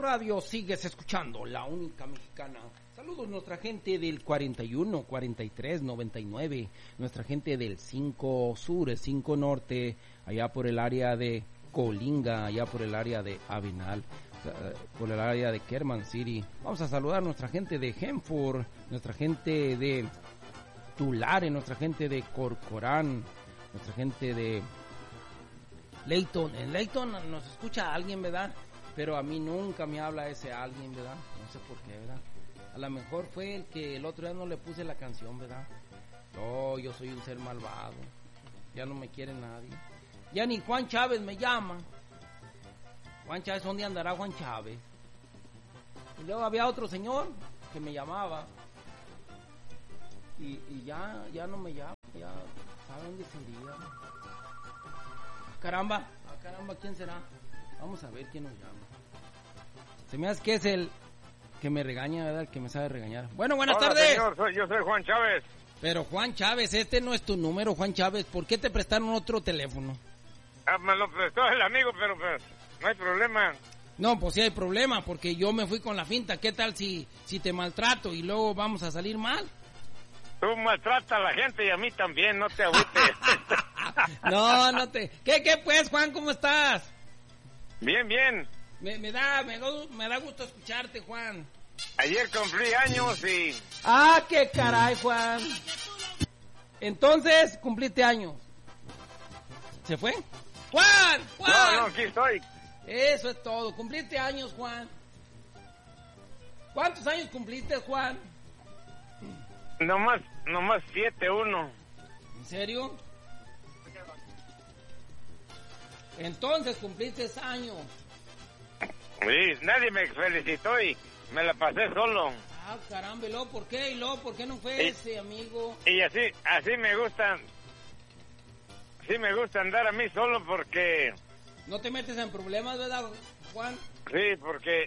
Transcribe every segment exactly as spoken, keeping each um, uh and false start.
radio sigues escuchando, la única mexicana. Saludos nuestra gente del cuarenta y uno, cuarenta y tres, noventa y nueve, nuestra gente del cinco sur, el cinco norte, allá por el área de Colinga, allá por el área de Avenal, por el área de Kerman City. Vamos a saludar a nuestra gente de Henford, nuestra gente de Tulare, nuestra gente de Corcorán, nuestra gente de Layton. En Layton nos escucha alguien, ¿verdad? Pero a mí nunca me habla ese alguien, ¿verdad? No sé por qué, ¿verdad? A lo mejor fue el que el otro día no le puse la canción, ¿verdad? No, yo soy un ser malvado. Ya no me quiere nadie. Ya ni Juan Chávez me llama. Juan Chávez, ¿dónde andará Juan Chávez? Y luego había otro señor que me llamaba. Y, y ya, ya no me llama. Ya, ¿sabe dónde sería? Caramba, ah, caramba, ¿quién será? Vamos a ver quién nos llama. Se me hace que es el que me regaña, ¿verdad? El que me sabe regañar. Bueno, buenas Hola, tardes. Señor, soy, yo soy Juan Chávez. Pero Juan Chávez, este no es tu número, Juan Chávez. ¿Por qué te prestaron otro teléfono? Ah, me lo prestó el amigo, pero pues, no hay problema. No, pues sí hay problema, porque yo me fui con la finta. ¿Qué tal si, si te maltrato y luego vamos a salir mal? Tú maltratas a la gente y a mí también, no te agüites. No, no te... ¿Qué, qué pues, Juan? ¿Cómo estás? Bien, bien. Me, me da me, me da gusto escucharte, Juan. Ayer cumplí años y... Ah, qué caray, Juan. Entonces, cumpliste años. ¿Se fue? ¡Juan! ¡Juan! No, no, aquí estoy. Eso es todo. Cumpliste años, Juan. ¿Cuántos años cumpliste, Juan? Nomás, nomás siete, uno. ¿En serio? Entonces cumpliste años. Sí, nadie me felicitó y me la pasé solo. Ah, caramba, ¿y luego por qué? ¿Y luego por qué no fue y, ese amigo? Y así, así me gusta, así me gusta andar a mí solo porque... No te metes en problemas, ¿verdad, Juan? Sí, porque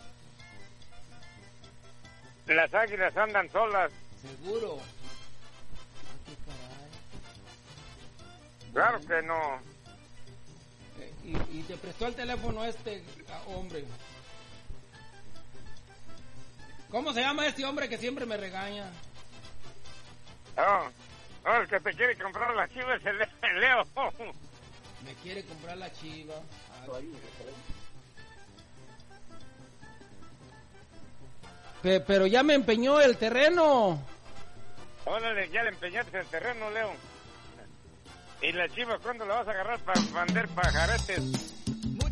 las águilas andan solas. Seguro. Ah, qué caray. Claro que no. Eh, y, y te prestó el teléfono este hombre. ¿Cómo se llama este hombre que siempre me regaña? No, no, el que te quiere comprar las chivas es el Leo. Me quiere comprar la chiva. Pe, pero ya me empeñó el terreno. Órale, ya le empeñaste el terreno, Leo. ¿Y la chiva cuándo la vas a agarrar para vender pajaretes?